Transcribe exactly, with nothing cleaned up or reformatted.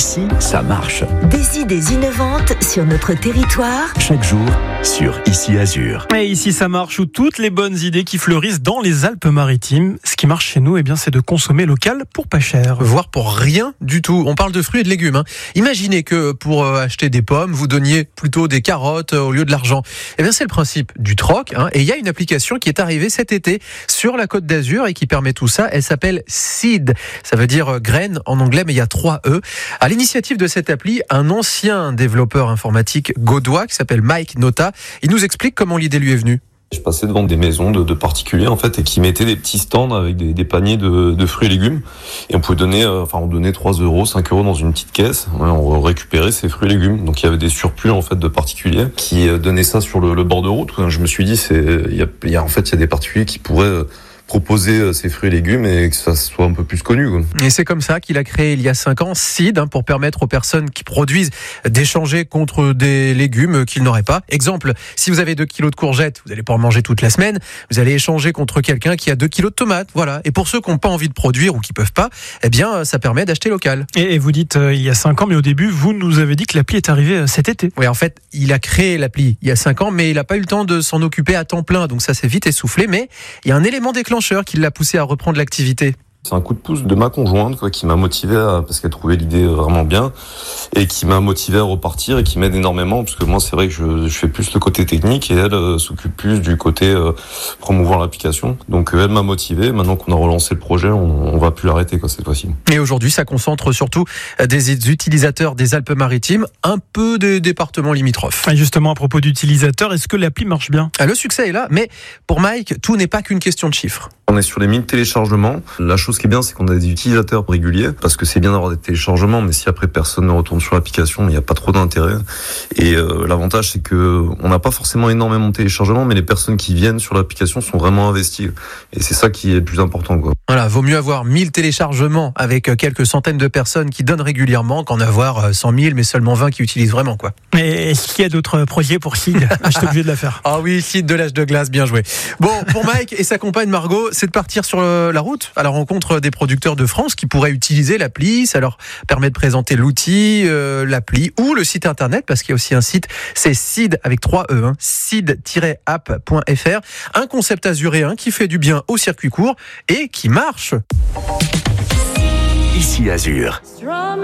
Ici, ça marche. Des idées innovantes sur notre territoire. Chaque jour, sur Ici Azur. Et ici, ça marche, où toutes les bonnes idées qui fleurissent dans les Alpes-Maritimes. Ce qui marche chez nous, eh bien, c'est de consommer local pour pas cher. Voire pour rien du tout. On parle de fruits et de légumes. Hein. Imaginez que pour euh, acheter des pommes, vous donniez plutôt des carottes euh, au lieu de l'argent. Eh bien, c'est le principe du troc. Hein. Et il y a une application qui est arrivée cet été sur la Côte d'Azur et qui permet tout ça. Elle s'appelle Seed. Ça veut dire euh, graine en anglais, mais il y a trois E. À l'initiative de cette appli, un ancien développeur informatique gaudois qui s'appelle Mike Nota, il nous explique comment l'idée lui est venue. Je passais devant des maisons de, de particuliers en fait et qui mettaient des petits stands avec des, des paniers de, de fruits et légumes et on pouvait donner, euh, enfin on donnait trois euros, cinq euros dans une petite caisse, ouais, on récupérait ces fruits et légumes. Donc il y avait des surplus en fait de particuliers qui euh, donnaient ça sur le, le bord de route. Je me suis dit c'est, il y a, il y a en fait il y a des particuliers qui pourraient euh, proposer ces fruits et légumes et que ça soit un peu plus connu. Quoi. Et c'est comme ça qu'il a créé il y a cinq ans Seed, hein, pour permettre aux personnes qui produisent d'échanger contre des légumes qu'ils n'auraient pas. Exemple, si vous avez deux kilos de courgettes, vous n'allez pas en manger toute la semaine, vous allez échanger contre quelqu'un qui a deux kilos de tomates. Voilà. Et pour ceux qui n'ont pas envie de produire ou qui peuvent pas, eh bien, ça permet d'acheter local. Et, et vous dites euh, il y a cinq ans, mais au début, vous nous avez dit que l'appli est arrivée euh, cet été. Oui, en fait, il a créé l'appli il y a cinq ans, mais il n'a pas eu le temps de s'en occuper à temps plein. Donc ça s'est vite essoufflé. Mais il y a un élément déclencheur qui l'a poussé à reprendre l'activité. C'est un coup de pouce de ma conjointe quoi, qui m'a motivé à, parce qu'elle trouvait l'idée vraiment bien et qui m'a motivé à repartir et qui m'aide énormément parce que moi c'est vrai que je, je fais plus le côté technique et elle euh, s'occupe plus du côté euh, promouvoir l'application. Donc euh, elle m'a motivé. Maintenant qu'on a relancé le projet, on, on va plus l'arrêter quoi, cette fois-ci. Et aujourd'hui, ça concentre surtout des utilisateurs des Alpes-Maritimes, un peu des départements limitrophes. Et justement, à propos d'utilisateurs, est-ce que l'appli marche bien ? Le succès est là, mais pour Mike, tout n'est pas qu'une question de chiffres. On est sur les mille téléchargements. La chose qui est bien, c'est qu'on a des utilisateurs réguliers, parce que c'est bien d'avoir des téléchargements, mais si après personne ne retourne sur l'application, il n'y a pas trop d'intérêt. Et euh, l'avantage, c'est que on n'a pas forcément énormément de téléchargements, mais les personnes qui viennent sur l'application sont vraiment investies. Et c'est ça qui est le plus important, quoi. Voilà, vaut mieux avoir mille téléchargements avec quelques centaines de personnes qui donnent régulièrement qu'en avoir cent mille, mais seulement vingt qui utilisent vraiment, quoi. Mais est-ce qu'il y a d'autres projets pour Seed ? Je suis obligé de la faire. Ah oui, Seed de l'âge de glace, bien joué. Bon, pour Mike et sa compagne Margot, c'est de partir sur la route à la rencontre des producteurs de France qui pourraient utiliser l'appli. Ça leur permet de présenter l'outil, euh, l'appli ou le site internet, parce qu'il y a aussi un site, c'est Seed avec trois E, hein, seed tiret app point f r. Un concept azuréen qui fait du bien au circuit court et qui marche. Ici Azur.